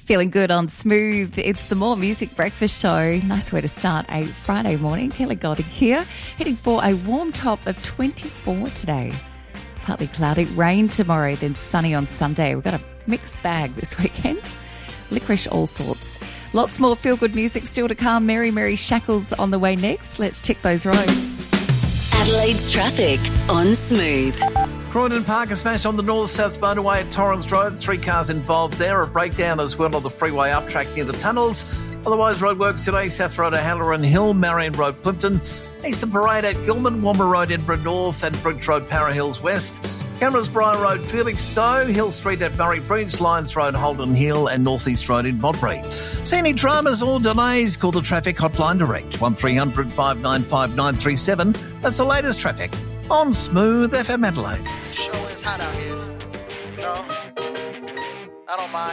Feeling good on Smooth. It's the More Music Breakfast Show. Nice way to start a Friday morning. Kelly Golding here, heading for a warm top of 24 today. Partly cloudy, rain tomorrow, then sunny on Sunday. We've got a mixed bag this weekend. Licorice all sorts. Lots more feel-good music still to come. Mary Mary Shackles on the way next. Let's check those roads. Adelaide's traffic on Smooth. Croydon Park is smashed on the north-south motorway at Torrens Road. 3 cars involved there. A breakdown as well on the freeway up track near the tunnels. Otherwise, roadworks today, South Road at Halloran Hill, Marion Road, Plimpton. Eastern Parade at Gilman, Womber Road, Edinburgh North, and Bridge Road, Para Hills West. Cameras Briar Road, Felixstowe, Hill Street at Murray Bridge, Lyons Road, Holden Hill, and North East Road in Modbury. See any dramas or delays? Call the traffic hotline direct, 1300 595 937. That's the latest traffic on Smooth FM Adelaide. Sure is hot out here. No, I don't mind.